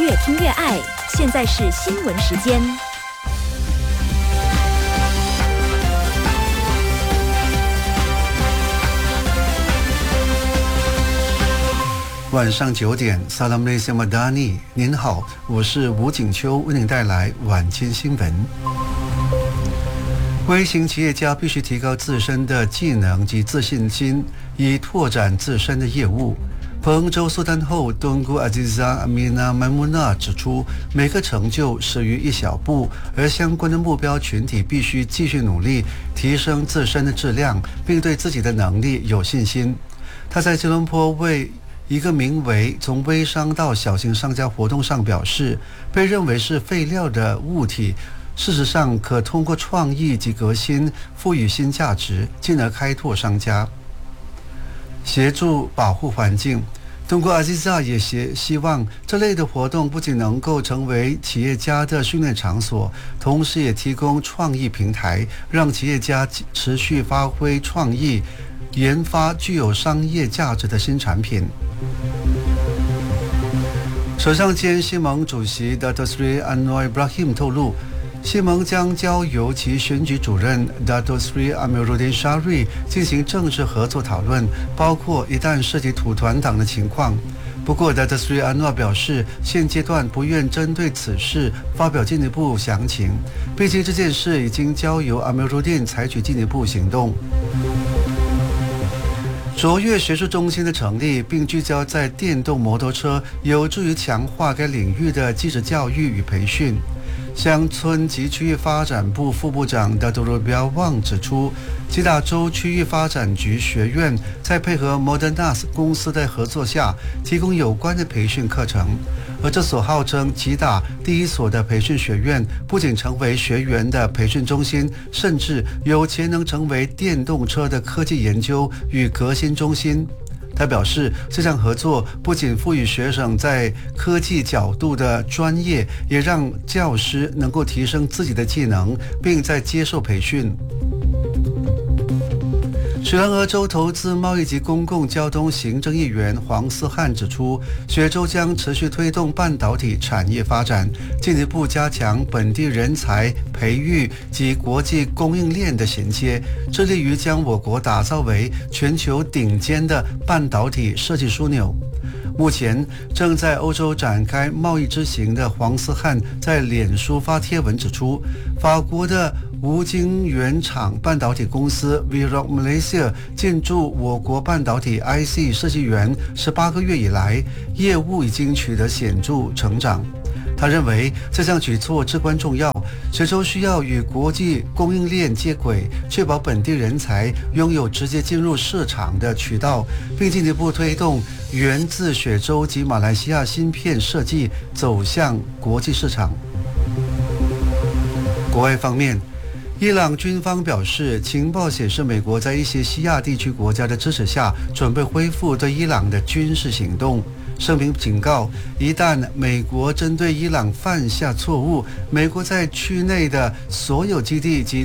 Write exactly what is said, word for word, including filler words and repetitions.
越听越爱。现在是新闻时间。 晚上九点 Salam Malaysia Madani， 您好，我是吴景秋，为您带来晚间新闻。微型企业家必须提高自身的技能及自信心，以拓展自身的业务。彭州苏丹后敦姑阿吉扎阿米娜麦穆纳指出，每个成就始于一小步，而相关的目标群体必须继续努力，提升自身的质量，并对自己的能力有信心。他在吉隆坡为一个名为从微商到小型商家活动上表示，被认为是废料的物体事实上可通过创意及革新赋予新价值，进而开拓商家，协助保护环境。通过阿基扎也希望这类的活动不仅能够成为企业家的训练场所，同时也提供创意平台，让企业家持续发挥创意，研发具有商业价值的新产品。首相兼西盟主席 Dato Sri Anwar Ibrahim 透露，西盟将交由其选举主任 Dato Sri Amiruddin Syari 进行政治合作讨论，包括一旦涉及土团党的情况。不过 Dato Sri Anwar 表示，现阶段不愿针对此事发表进一步详情，毕竟这件事已经交由 Amiruddin 采取进一步行动。卓越学术中心的成立，并聚焦在电动摩托车，有助于强化该领域的技职教育与培训。乡村及区域发展部副部长 Dato Robiah Wang 指出，吉打州区域发展局学院在配合 Modernas 公司的合作下，提供有关的培训课程。而这所号称吉打第一所的培训学院，不仅成为学员的培训中心，甚至有潜能成为电动车的科技研究与革新中心。他表示，这项合作不仅赋予学生在科技角度的专业，也让教师能够提升自己的技能，并在接受培训。雪兰莪州投资贸易及公共交通行政议员黄思汉指出，雪州将持续推动半导体产业发展，进一步加强本地人才培育及国际供应链的衔接，致力于将我国打造为全球顶尖的半导体设计枢纽。目前正在欧洲展开贸易之行的黄思汉在脸书发帖文指出，法国的吴晶原厂半导体公司 Virok Malaysia 进驻我国半导体 I C 设计园十八个月以来，业务已经取得显著成长。他认为这项举措至关重要，雪州需要与国际供应链接轨，确保本地人才拥有直接进入市场的渠道，并进一步推动源自雪州及马来西亚芯片设计走向国际市场。国外方面，伊朗军方表示，情报显示美国在一些西亚地区国家的支持下，准备恢复对伊朗的军事行动。声明警告，一旦美国针对伊朗犯下错误，美国在区内的所有基地及